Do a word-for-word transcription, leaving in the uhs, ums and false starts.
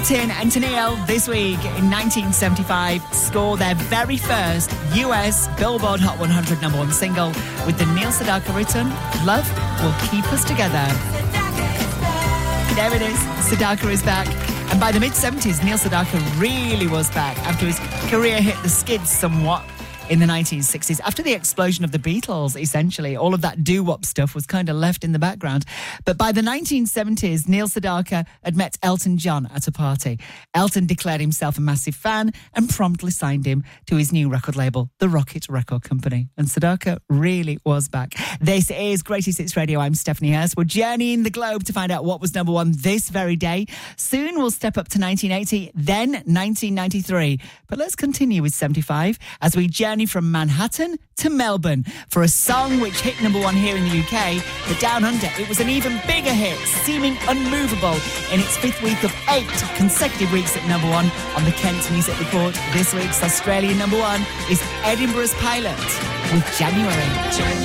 Tin and Tennille this week in nineteen seventy-five scored their very first U S Billboard Hot one hundred number one single with the Neil Sedaka return, Love Will Keep Us Together. There it is, Sedaka is back. And by the mid-seventies, Neil Sedaka really was back after his career hit the skids somewhat in the nineteen sixties. After the explosion of the Beatles, essentially, all of that doo-wop stuff was kind of left in the background. But by the nineteen seventies, Neil Sedaka had met Elton John at a party. Elton declared himself a massive fan and promptly signed him to his new record label, the Rocket Record Company. And Sedaka really was back. This is Greatest Hits Radio. I'm Stephanie Hurst. We're journeying the globe to find out what was number one this very day. Soon we'll step up to nineteen eighty, then nineteen ninety-three. But let's continue with seventy-five as we journey from Manhattan to Melbourne for a song which hit number one here in the U K, but down under it was an even bigger hit, seeming unmovable in its fifth week of eight consecutive weeks at number one on the Kent Music Report. This week's Australian number one is Edinburgh's Pilot with January.